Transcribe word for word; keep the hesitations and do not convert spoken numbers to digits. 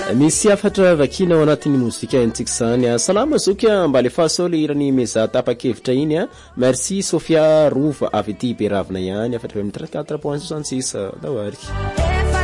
misy afatra vakina ao anatin'ny mozika intsika zany. Salama zoka mbale fasoli irany meza tapa-kevitra iny a. Merci Sofia Rova avy ety Beravina ihany afatra trente-quatre point soixante-six dawary.